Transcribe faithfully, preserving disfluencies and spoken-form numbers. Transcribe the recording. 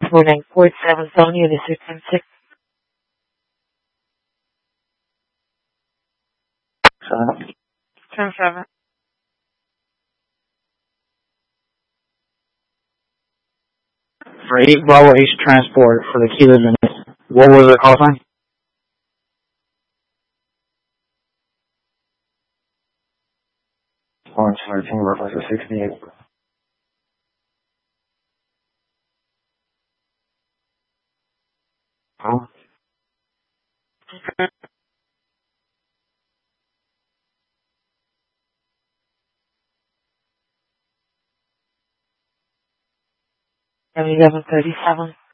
four nine four seven seven, unit six ten six. Seven. ten seven. For eight Bravo H transport for the Kilo unit. What was the call sign? Orange thirteen, reference to sixty-eight. Oh. eleven thirty seven.